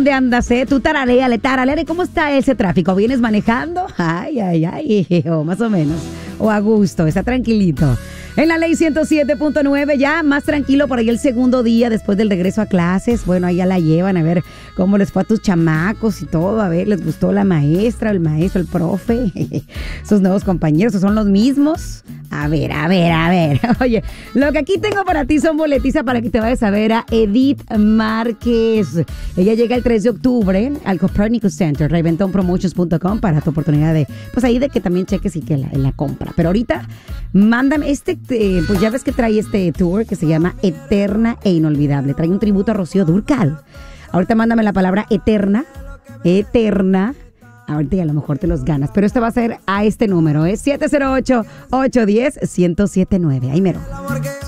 dónde andas, Tú tarareale. ¿Cómo está ese tráfico? ¿Vienes manejando? Ay, o más o menos. O a gusto, está tranquilito. En la ley 107.9, ya más tranquilo por ahí el segundo día después del regreso a clases. Bueno, ahí ya la llevan a ver cómo les fue a tus chamacos y todo. A ver, ¿les gustó la maestra, el maestro, el profe? Sus nuevos compañeros, ¿son los mismos? A ver. Oye, lo que aquí tengo para ti son boletiza para que te vayas a ver a Edith Márquez. Ella llega el 3 de octubre al Copernicus Center, reventonpromotions.com para tu oportunidad de, pues ahí de que también cheques y que la compra. Pero ahorita, mándame pues ya ves que trae este tour que se llama Eterna e Inolvidable. Trae un tributo a Rocío Dúrcal. Ahorita mándame la palabra eterna. Ahorita ya a lo mejor te los ganas. Pero esto va a ser a este número, 708-810-1079. Ahí mero.